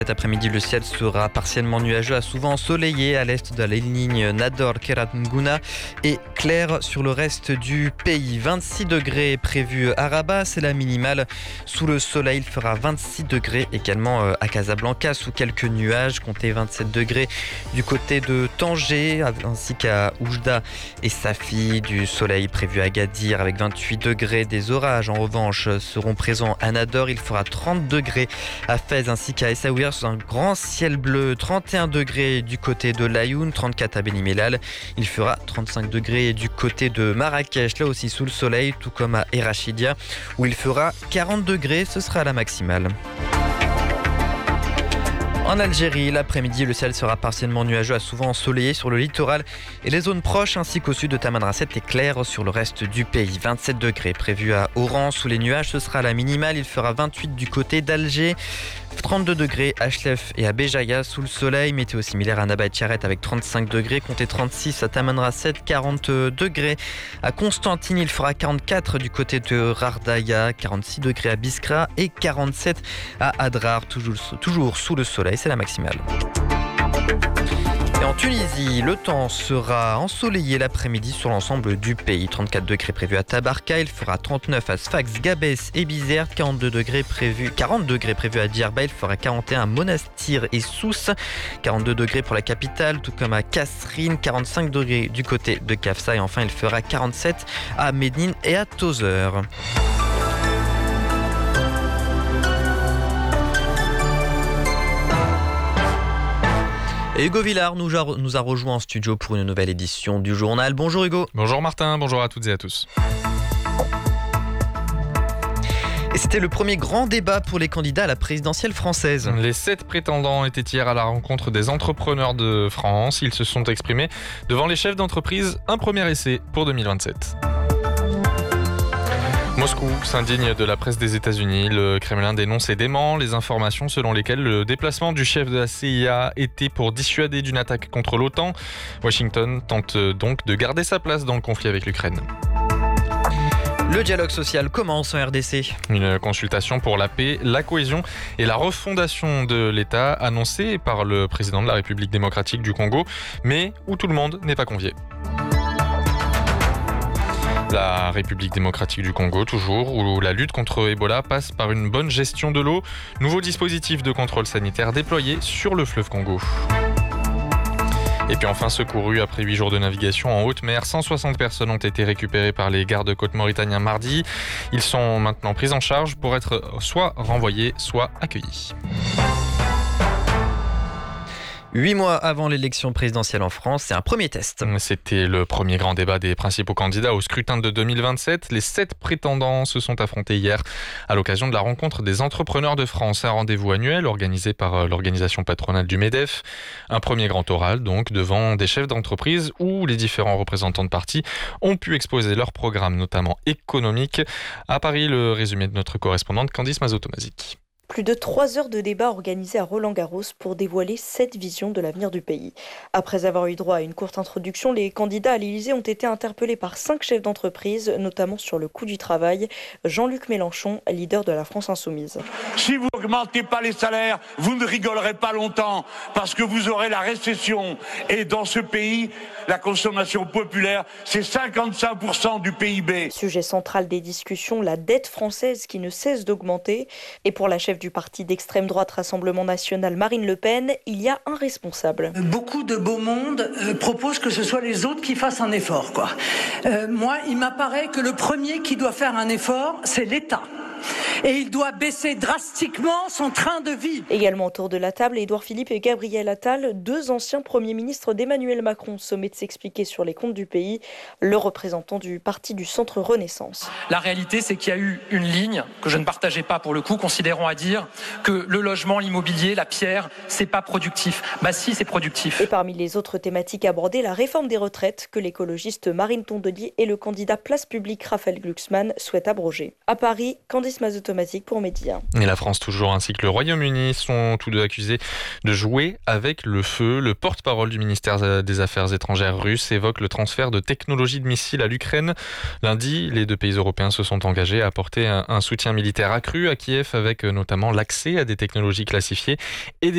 Cet après-midi, le ciel sera partiellement nuageux à souvent ensoleillé à l'est de la ligne Nador-Kerat-Nguna et clair sur le reste du pays. 26 degrés prévus à Rabat, c'est la minimale. Sous le soleil, il fera 26 degrés également à Casablanca sous quelques nuages. Comptez 27 degrés du côté de Tanger ainsi qu'à Oujda et Safi. Du soleil prévu à Agadir avec 28 degrés. Des orages en revanche seront présents à Nador. Il fera 30 degrés à Fès ainsi qu'à Essaouira sous un grand ciel bleu. 31 degrés du côté de Laayoune, 34 à Beni Mellal. Il fera 35 degrés du côté de Marrakech, là aussi sous le soleil, tout comme à Erachidia où il fera 40 degrés, ce sera la maximale. En Algérie, l'après-midi, le ciel sera partiellement nuageux à souvent ensoleillé sur le littoral et les zones proches ainsi qu'au sud de Tamanrasset et clair sur le reste du pays. 27 degrés prévus à Oran sous les nuages, ce sera la minimale. Il fera 28 du côté d'Alger, 32 degrés à Chlef et à Béjaïa sous le soleil. Météo similaire à Naba et Tiaret avec 35 degrés. Comptez 36 à Tamanrasset, 40 degrés à Constantine. Il fera 44 du côté de Rardaya, 46 degrés à Biskra et 47 à Adrar, toujours sous le soleil. C'est la maximale. Et en Tunisie, le temps sera ensoleillé l'après-midi sur l'ensemble du pays. 34 degrés prévus à Tabarka, il fera 39 à Sfax, Gabès et Bizerte, 40 degrés prévus à Djerba, il fera 41 à Monastir et Sousse, 42 degrés pour la capitale, tout comme à Kasserine, 45 degrés du côté de Kafsa et enfin il fera 47 à Médine et à Tozeur. Et Hugo Villard nous a rejoint en studio pour une nouvelle édition du journal. Bonjour Hugo. Bonjour Martin, bonjour à toutes et à tous. Et c'était le premier grand débat pour les candidats à la présidentielle française. Les 7 prétendants étaient hier à la rencontre des entrepreneurs de France. Ils se sont exprimés devant les chefs d'entreprise. Un premier essai pour 2027. Moscou s'indigne de la presse des États-Unis. Le Kremlin dénonce et dément les informations selon lesquelles le déplacement du chef de la CIA était pour dissuader d'une attaque contre l'OTAN. Washington tente donc de garder sa place dans le conflit avec l'Ukraine. Le dialogue social commence en RDC. Une consultation pour la paix, la cohésion et la refondation de l'État annoncée par le président de la République démocratique du Congo, mais où tout le monde n'est pas convié. La République démocratique du Congo, toujours, où la lutte contre Ebola passe par une bonne gestion de l'eau. Nouveau dispositif de contrôle sanitaire déployé sur le fleuve Congo. Et puis enfin, secourus après 8 jours de navigation en haute mer, 160 personnes ont été récupérées par les gardes-côtes mauritaniens mardi. Ils sont maintenant pris en charge pour être soit renvoyés, soit accueillis. 8 mois avant l'élection présidentielle en France, c'est un premier test. C'était le premier grand débat des principaux candidats au scrutin de 2027. Les 7 prétendants se sont affrontés hier à l'occasion de la rencontre des entrepreneurs de France. Un rendez-vous annuel organisé par l'organisation patronale du MEDEF. Un premier grand oral donc devant des chefs d'entreprise où les différents représentants de partis ont pu exposer leur programme, notamment économique. À Paris, le résumé de notre correspondante Candice Mazotomazik. Plus de 3 heures de débat organisés à Roland-Garros pour dévoiler 7 visions de l'avenir du pays. Après avoir eu droit à une courte introduction, les candidats à l'Élysée ont été interpellés par 5 chefs d'entreprise, notamment sur le coût du travail. Jean-Luc Mélenchon, leader de la France Insoumise. Si vous n'augmentez pas les salaires, vous ne rigolerez pas longtemps, parce que vous aurez la récession. Et dans ce pays, la consommation populaire, c'est 55% du PIB. Sujet central des discussions, la dette française qui ne cesse d'augmenter. Et pour la chef du parti d'extrême droite Rassemblement National, Marine Le Pen, il y a un responsable. Beaucoup de beau monde proposent que ce soit les autres qui fassent un effort, quoi. Moi, il m'apparaît que le premier qui doit faire un effort, c'est l'État. Et il doit baisser drastiquement son train de vie. Également autour de la table, Édouard Philippe et Gabriel Attal, 2 anciens premiers ministres d'Emmanuel Macron, sommet de s'expliquer sur les comptes du pays, le représentant du parti du Centre Renaissance. La réalité, c'est qu'il y a eu une ligne que je ne partageais pas pour le coup, considérant à dire que le logement, l'immobilier, la pierre, c'est pas productif. Bah si, c'est productif. Et parmi les autres thématiques abordées, la réforme des retraites que l'écologiste Marine Tondelier et le candidat Place Publique Raphaël Glucksmann souhaitent abroger. À Paris, Candice Mazotomazik pour Média. Et la France toujours ainsi que le Royaume-Uni sont tous deux accusés de jouer avec le feu. Le porte-parole du ministère des Affaires étrangères russe évoque le transfert de technologies de missiles à l'Ukraine. Lundi, les 2 pays européens se sont engagés à apporter un soutien militaire accru à Kiev avec notamment l'accès à des technologies classifiées et des